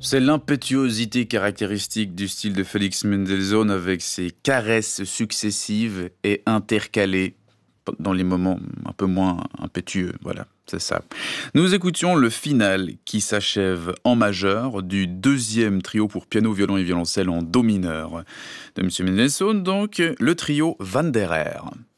C'est l'impétuosité caractéristique du style de Félix Mendelssohn avec ses caresses successives et intercalées dans les moments un peu moins impétueux. Voilà, c'est ça. Nous écoutions le final qui s'achève en majeur du deuxième trio pour piano, violon et violoncelle en do mineur de M. Mendelssohn, donc le trio Van der Air.